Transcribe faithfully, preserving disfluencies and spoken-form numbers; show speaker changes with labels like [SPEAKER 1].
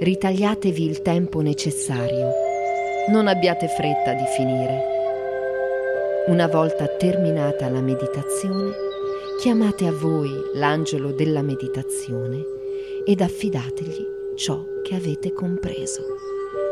[SPEAKER 1] ritagliatevi il tempo necessario. Non abbiate fretta di finire. Una volta terminata la meditazione, chiamate a voi l'angelo della meditazione ed affidategli ciò che avete compreso.